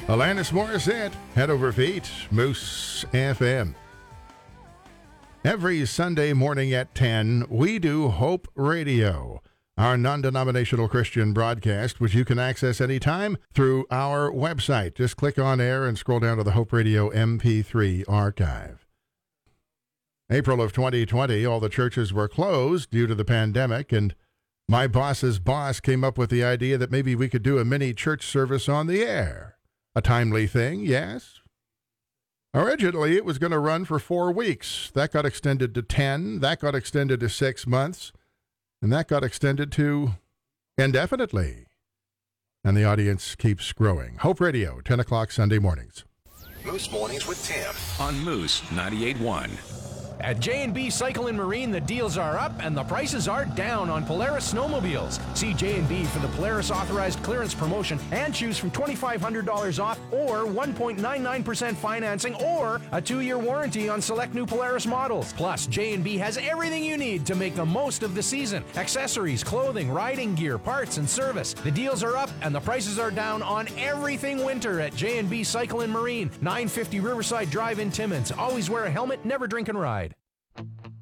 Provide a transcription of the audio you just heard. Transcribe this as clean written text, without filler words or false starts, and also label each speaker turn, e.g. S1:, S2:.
S1: Alanis Morissette, Head Over Feet, Moose FM. Every Sunday morning at 10, we do Hope Radio, our non-denominational Christian broadcast, which you can access anytime through our website. Just click on air and scroll down to the Hope Radio MP3 archive. April of 2020, all the churches were closed due to the pandemic, and my boss's boss came up with the idea that maybe we could do a mini church service on the air. A timely thing, yes. Originally, it was going to run for 4 weeks. That got extended to 10. That got extended to 6 months. And that got extended to indefinitely. And the audience keeps growing. Hope Radio, 10 o'clock Sunday mornings.
S2: Moose Mornings with Tim
S3: on Moose 98.1.
S4: At J&B Cycle & Marine, the deals are up and the prices are down on Polaris snowmobiles. See J&B for the Polaris authorized clearance promotion and choose from $2,500 off or 1.99% financing or a 2-year warranty on select new Polaris models. Plus, J&B has everything you need to make the most of the season. Accessories, clothing, riding gear, parts, and service. The deals are up and the prices are down on everything winter at J&B Cycle & Marine. 950 Riverside Drive in Timmins. Always wear a helmet, never drink and ride.